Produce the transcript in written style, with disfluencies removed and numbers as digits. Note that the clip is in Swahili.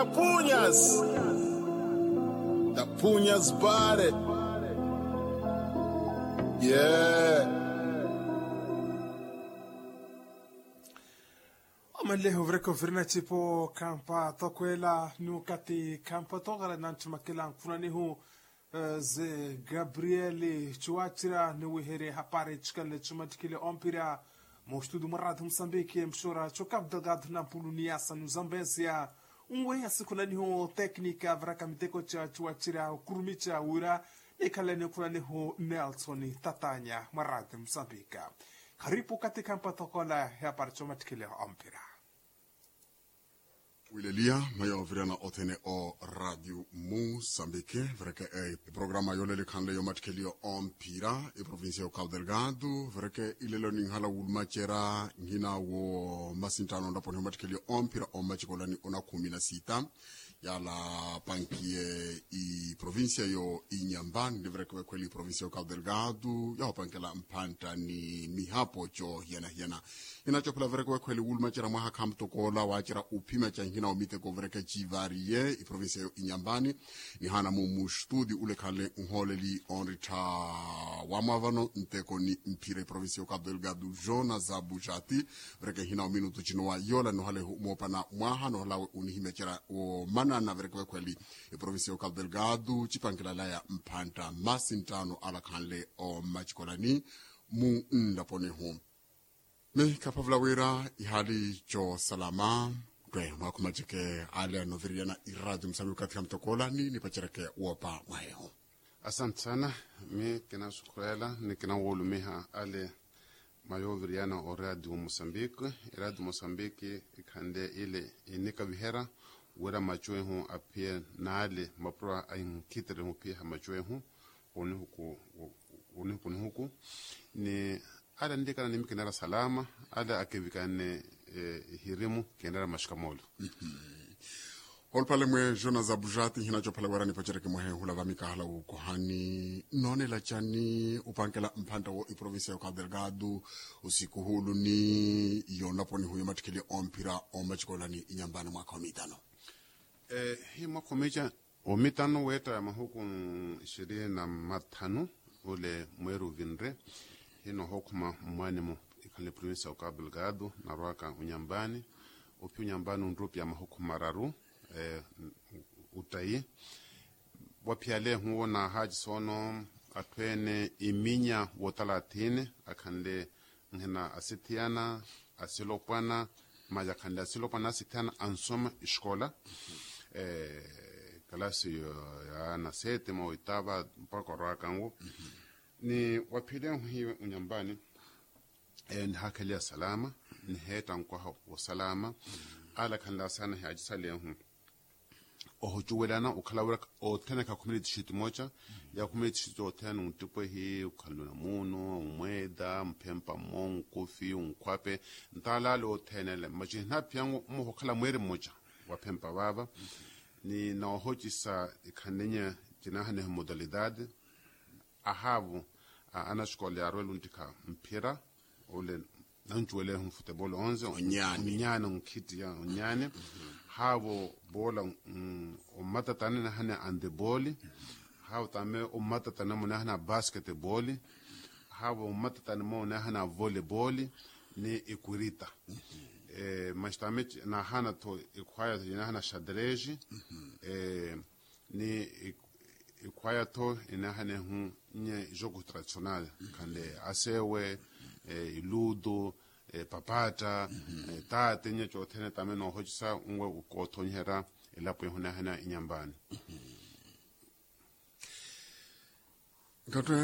The Puñas body. Yeah. Amaleho vreko vrina tipo kampa tokwela nukati kampa tokala nanchimakela kunanihu ze Gabriele Chuachira niwihere hapare chikale chumatikile ompira mostudu marad Msambiki mshora chokab delgado na puluniasa nuzambesia unwe asikunanihu teknika vraka miteko cha Chuachira kurumicha ura ikalene kunanihu Nelson Tatanya marad Msambika karibu katika kampa tokola hapare chumatikile ompira. Wilelia mayo virana otene o radio Mozambique vreke programa yolele kanle yo matkelio ompira e provincia o Cabo Delgado vreke ilelo ninghala wulmachera ngina wo masintano ndapo no matkelio ompira o machikolani ona 16 yala pankie i provincia yo Inyambani vreke kweli provincia o Cabo Delgado ya pankela mpanta ni mihapo cho hiana inachopela vreke kweli wulmachera mwa kamtokola wachira upima cha na omite kovreke chivarie i provincia yo Inyambani ni hana mu studi ule kale ngholeli onrita wamavano nteko ni mpire provincia yo Cabo Delgado Jona Zabujati vreke hina minuto chinoa yola no hale mopana mwaha no lawe unihimechera o manana vreke kweli i provincia yo Cabo Delgado chipankela la ya mpanta masintano ala kanle o machikolani mu ndapone home me kapavla wera ihali jo salama kwe mwakumajike ale noviriana iradu Msambiki katika mtokola ni pachirake uopa mwaeho. Asante sana, mi kena shukrela, ni kena wolumiha ale mayoviriana o radio Msambiki. Radio Msambiki ikande ile inika vihera, wera machuehu apie na ale mapura ayinkitere mupia machuehu, unihuku. Ni ala ndika na nimi kenara salama, ala akevikane hirimu kenera mashkamolo. Holpale mwe Jona Zabujati hinachopala warani pachireke mwe hula vamika hala ukohani none la chani upankela mpanta wo i provincia yo Cabo Delgado usiku hulu ni yonaponi huyo matikili ompira o machikolani Inyambani mwaka omitano. Hii mwaka omitano weta ya mahuku 25 ule mweru vinre hino hokuma mwani mu ikale provincia yo Cabo Delgado na roaka Unyambani upi Unyambani unrupi ya mahuku mararu utai wapiale huo na haji sono atwene iminya wotalatine akande ngena asitiana asilopana maja kande asilopana asitiana ansoma iskola kalasi ya na 7 mo 8 mpaka roakangu ni wapiale huo Unyambani en hakalia salama ni heta nkwa wa salama ala kanda sana haji salehu ohujuwelana ukalawra o tena ka community shit mocha ya community shit o tena untupo hii ukaluna muno umweda mpempa mon kofi unkwape ntalalo tenele majina pyango mo kala mwere mocha wa pempa baba ni na ohojisa ikanenya jinahane modalidade ahavu ana shkola ya rolu ntika mpira ole nanjuwele football 11 onyane nkiti ya onyane havo bola umatatane na hana handball havo tame umatatane mo na hana basketball havo umatatane mo na hana volleyball ni ikurita mashtame na hana to ikwaya na hana shadreji ni ikwaya to ina hana hu nye jogo tradicional kande asewe iludo papata tate nye chotene tameno hojisa unwe ukotonyera elapo hona hana Inyambani.